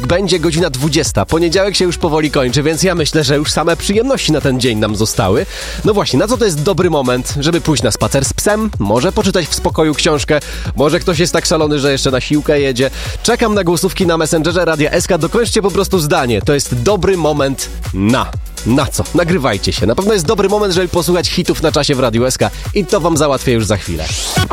będzie godzina 20. Poniedziałek się już powoli kończy, więc ja myślę, że już same przyjemności na ten dzień nam zostały. No właśnie, na co to jest dobry moment, żeby pójść na spacer z psem? Może poczytać w spokoju książkę? Może ktoś jest tak szalony, że jeszcze na siłkę jedzie? Czekam na głosówki na Messengerze Radia SK. Dokończcie po prostu zdanie. To jest dobry moment na co? Nagrywajcie się. Na pewno jest dobry moment, żeby posłuchać hitów na czasie w Radiu SK i to wam załatwię już za chwilę.